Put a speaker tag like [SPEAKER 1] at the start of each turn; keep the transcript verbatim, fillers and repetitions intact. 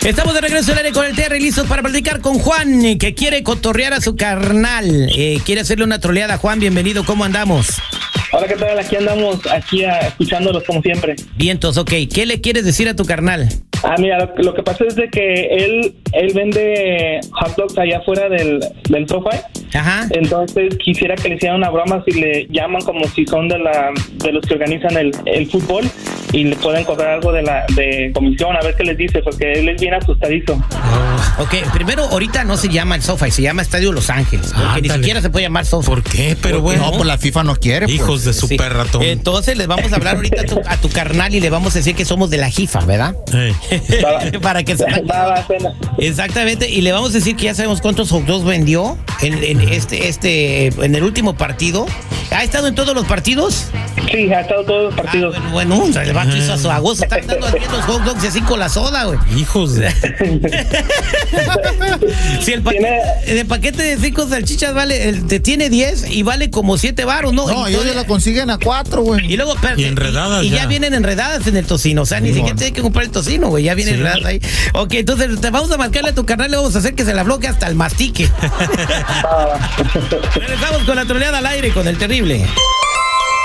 [SPEAKER 1] Estamos de regreso al aire con el Terry, listos para platicar con Juan, que quiere cotorrear a su carnal. Eh, quiere hacerle una troleada. Juan, bienvenido, ¿cómo andamos?
[SPEAKER 2] Hola, ¿qué tal? Aquí andamos, aquí a, escuchándolos como siempre.
[SPEAKER 1] Vientos, ok. ¿Qué le quieres decir a tu carnal?
[SPEAKER 2] Ah, mira, lo, lo que pasa es de que él él vende hot dogs allá afuera del, del SoFi.
[SPEAKER 1] Ajá.
[SPEAKER 2] Entonces quisiera que le hicieran una broma si le llaman como si son de la de los que organizan el, el fútbol y le pueden cobrar algo de la de comisión, a ver qué les dice, porque él es bien asustadizo.
[SPEAKER 1] Oh, ok, primero, ahorita no se llama el SoFi, se llama Estadio Los Ángeles, porque ah, ni siquiera se puede llamar SoFi.
[SPEAKER 3] ¿Por qué? Pero bueno,
[SPEAKER 4] no, pues la FIFA no quiere. Pues.
[SPEAKER 3] Hijos de su
[SPEAKER 1] sí.
[SPEAKER 3] perratón.
[SPEAKER 1] Entonces les vamos a hablar ahorita a tu, a tu carnal y le vamos a decir que somos de la FIFA, ¿verdad?
[SPEAKER 3] Hey.
[SPEAKER 1] Para que se... Exactamente, y le vamos a decir que ya sabemos cuántos hot dogs vendió en, en este este en el último partido. ¿Ha estado en todos los partidos?
[SPEAKER 2] Sí, ha estado en todos los partidos.
[SPEAKER 1] Ah, bueno, bueno, el vato hizo a su agosto. Están dando los hot dogs y así con la soda, güey.
[SPEAKER 3] Hijos de...
[SPEAKER 1] Si el paquete, ¿Tiene? el paquete de cinco salchichas vale, el, te tiene diez y vale como siete baros, ¿no?
[SPEAKER 4] No, ellos la consiguen a cuatro, güey.
[SPEAKER 1] Y luego,
[SPEAKER 3] y enredadas
[SPEAKER 1] y, y ya.
[SPEAKER 3] ya
[SPEAKER 1] vienen enredadas en el tocino. O sea, ni sí, siquiera tiene que comprar el tocino, güey. Ya vienen sí. enredadas ahí. Ok, entonces te vamos a marcarle a tu carnal, le vamos a hacer que se la bloquee hasta el mastique. Regresamos con la troleada al aire con el terrible.